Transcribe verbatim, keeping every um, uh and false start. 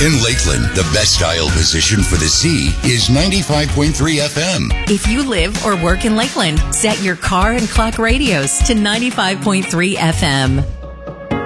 In Lakeland, the best dial position for the sea is ninety-five point three F M. If you live or work in Lakeland, set your car and clock radios to ninety-five point three F M.